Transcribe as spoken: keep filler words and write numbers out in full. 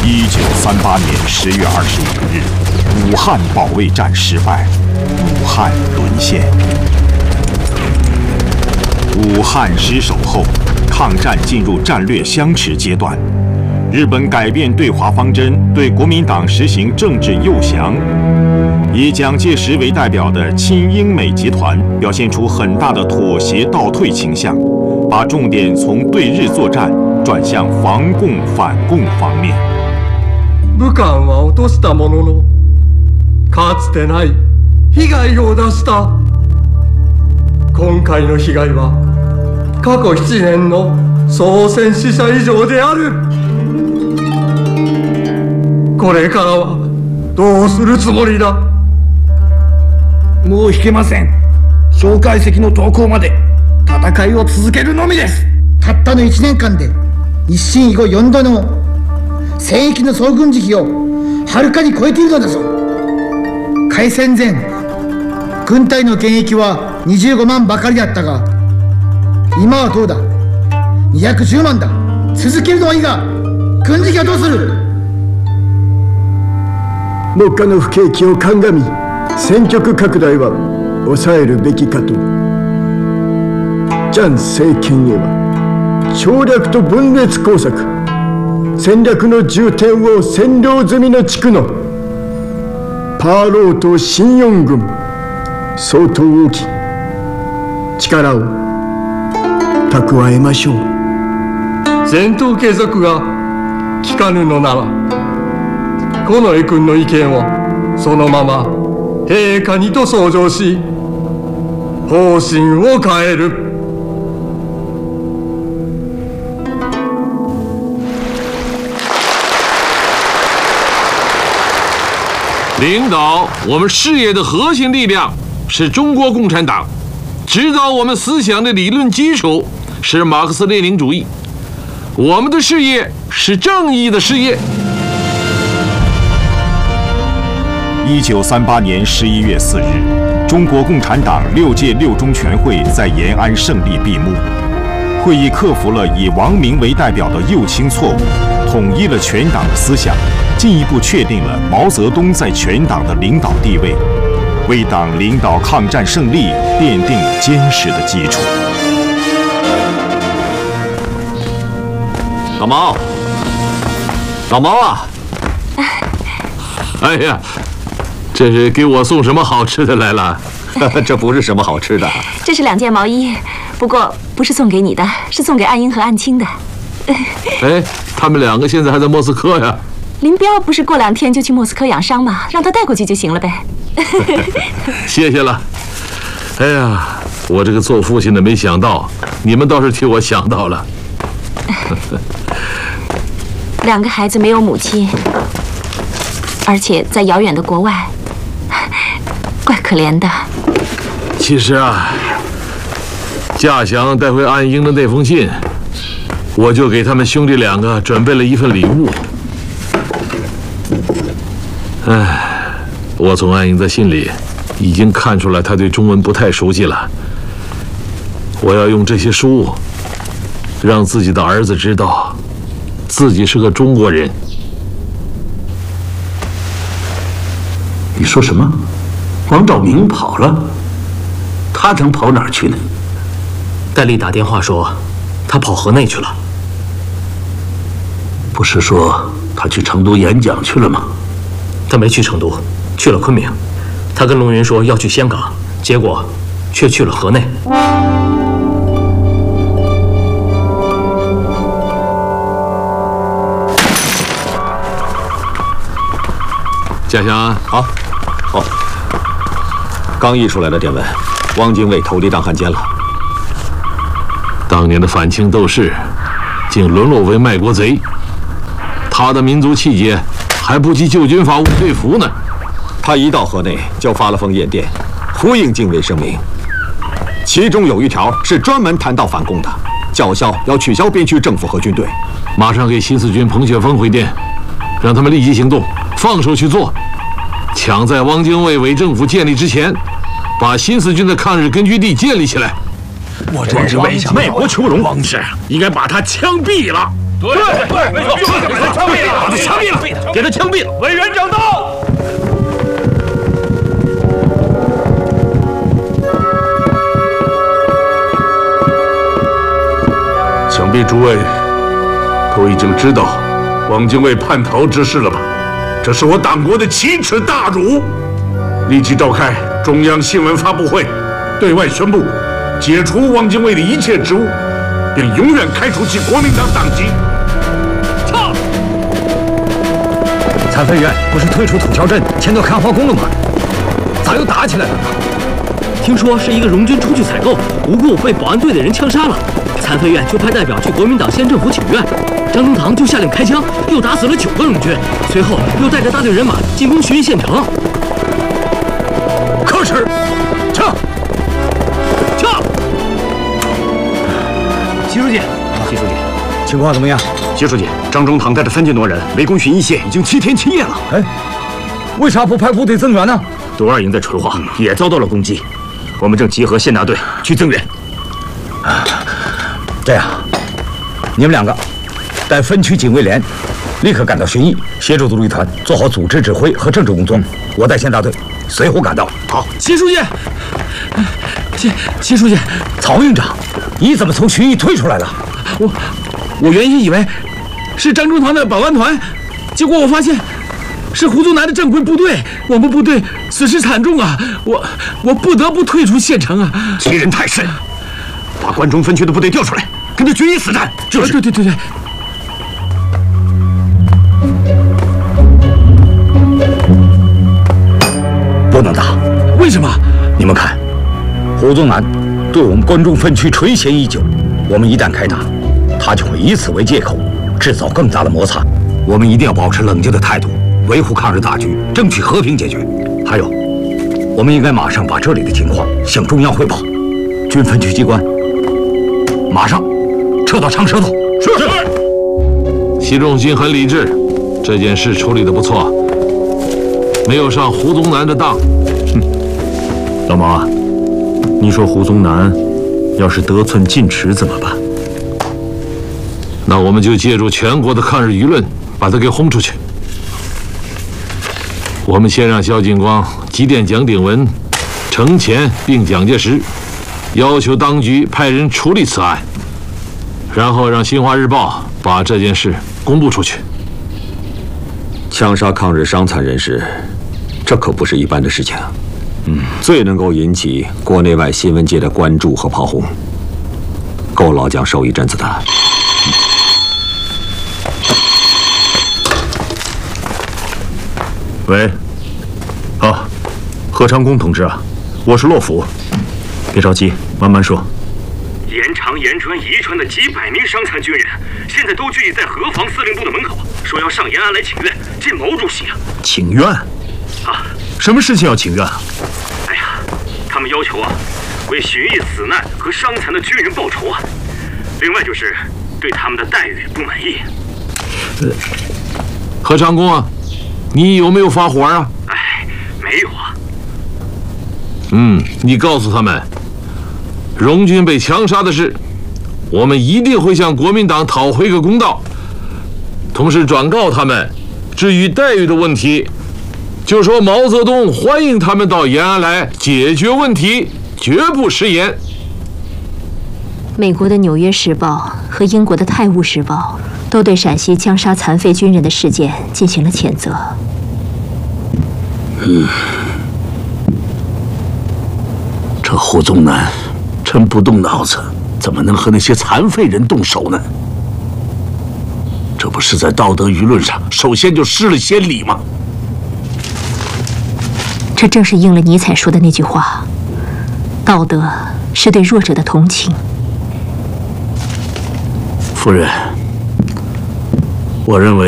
一九三八年十月二十五日，武汉保卫战失败，武汉沦陷。武汉失守后，抗战进入战略相持阶段。日本改变对华方针，对国民党实行政治诱降。以蒋介石为代表的亲英美集团表现出很大的妥协倒退倾向，把重点从对日作战转向防共反共方面。 武漢は落としたものの、かつてない被害を出した。今回の被害は過去ななねんの総戦死者以上である。これからはどうするつもりだ。 もう引けません。蒋介石の投降まで戦いを続けるのみです。 たったのいちねんかんで一進以後よんどの戦役の総軍時期をはるかに超えているのだぞ。開戦前、軍隊の現役はにじゅうごまんばかりだったが、今はどうだ、にひゃくじゅうまんだ。続けるのはいいが、軍事費はどうする。 目下の不景気を鑑み、戦局拡大は抑えるべきかと。蒋政権へは省略と分裂工作、戦略の重点を占領済みの地区のパーローと新四軍相当大きい力を蓄えましょう。 戦闘継続が効かぬのなら、近衛君の意見をそのまま陛下にと奏上し、方針を変える。 领导我们事业的核心力量是中国共产党，指导我们思想的理论基础是马克思列宁主义。我们的事业是正义的事业。 一九三八年十一月四日，中国共产党六届六中全会在延安胜利闭幕。会议克服了以王明为代表的右倾错误，统一了全党的思想，进一步确定了毛泽东在全党的领导地位，为党领导抗战胜利奠定了坚实的基础。 老毛，老毛啊！哎呀，这是给我送什么好吃的来了？ 这不是什么好吃的， 这是两件毛衣，不过不是送给你的，是送给岸英和岸青的。 哎，他们两个现在还在莫斯科呀。 林彪不是过两天就去莫斯科养伤吗？让他带过去就行了呗。 谢谢了。哎呀，我这个做父亲的没想到，你们倒是替我想到了。 两个孩子没有母亲，而且在遥远的国外，怪可怜的。 其实啊，嘉祥带回岸英的那封信，我就给他们兄弟两个准备了一份礼物。哎，我从岸英的信里已经看出来他对中文不太熟悉了。我要用这些书，让自己的儿子知道，自己是个中国人。 你说什么？王兆明跑了？他能跑哪儿去呢？ 戴笠打电话说，他跑河内去了。 不是说他去成都演讲去了吗？ 他没去成都，去了昆明。他跟龙云说要去香港，结果却去了河内。 嘉祥， 好，好。刚译出来的电文，汪精卫投敌档案间了。 当年的反清斗士，竟沦落为卖国贼。他的民族气节还不及旧军阀吴佩孚呢。 他一到河内就发了封唁电，呼应精卫声明，其中有一条是专门谈到反共的，叫嚣要取消边区政府和军队。 马上给新四军彭雪枫回电，让他们立即行动，放手去做，抢在汪精卫伪政府建立之前，把新四军的抗日根据地建立起来。 我真是为卖国求荣，是应该把他枪毙了。 对对，没错，就是给他枪毙了，把他枪毙了。 给他枪毙了！ 委员长到。 想必诸位都已经知道汪精卫叛逃之事了吧？这是我党国的奇耻大辱！立即召开中央新闻发布会，对外宣布解除汪精卫的一切职务，并永远开除其国民党党籍。 撤！ 残废院不是退出土桥镇迁到看花宫了吗？咋又打起来了呢？ 听说是一个荣军出去采购，无故被保安队的人枪杀了。残废院就派代表去国民党县政府请愿，张中堂就下令开枪，又打死了九个荣军，随后又带着大队人马进攻徐运县城。 可耻！ 撤！撤！ 习书记，习书记，情况怎么样？习书记，张中堂带着三千多人围攻旬邑县，已经七天七夜了。哎，为啥不派部队增援呢？独二营在淳化也遭到了攻击，我们正集合县大队去增援。啊，这样，你们两个带分区警卫连立刻赶到旬邑，协助独立团做好组织指挥和政治工作。我带县大队随后赶到。好， 习书记，习习书记， 曹营长，你怎么从旬邑退出来了？ 我我原先以为是张中堂的保安团，结果我发现是胡宗南的正规部队，我们部队损失惨重啊！我我不得不退出县城啊！ 欺人太甚！把关中分区的部队调出来，跟他决一死战！就是， 对对对对。 不能打， 为什么？ 你们看，胡宗南对我们关中分区垂涎已久，我们一旦开打，他就会以此为借口，制造更大的摩擦。我们一定要保持冷静的态度，维护抗日大局，争取和平解决。还有，我们应该马上把这里的情况向中央汇报。军分区机关，马上撤到长舌头。 是是。 习仲勋很理智，这件事处理得不错，没有上胡宗南的当。 哼，老毛啊，你说胡宗南要是得寸进尺怎么办？ 那我们就借助全国的抗日舆论，把他给轰出去。我们先让萧劲光急电蒋鼎文、程潜并蒋介石，要求当局派人处理此案，然后让《新华日报》把这件事公布出去。 枪杀抗日伤残人士，这可不是一般的事情。 嗯， 最能够引起国内外新闻界的关注和炮轰，够老蒋受一阵子的。 喂，啊，何长工同志啊，我是洛甫，别着急，慢慢说。 延长、延川、宜川的几百名伤残军人，现在都聚集在河防司令部的门口，说要上延安来请愿，见毛主席啊！ 请愿？ 啊， 什么事情要请愿啊？ 哎呀，他们要求啊，为旬邑死难和伤残的军人报仇啊。另外就是对他们的待遇不满意。 呃，何长工啊，你有没有发火啊？ 哎，没有啊。 嗯，你告诉他们，荣军被枪杀的事，我们一定会向国民党讨回个公道。同时转告他们，至于待遇的问题，就说毛泽东欢迎他们到延安来解决问题，绝不食言。 美国的《纽约时报》和英国的《泰晤士报》都对陕西枪杀残废军人的事件进行了谴责。 嗯，这胡宗南真不动脑子，怎么能和那些残废人动手呢？这不是在道德舆论上首先就失了先例吗？ 这正是应了尼采说的那句话：道德是对弱者的同情。 夫人，我认为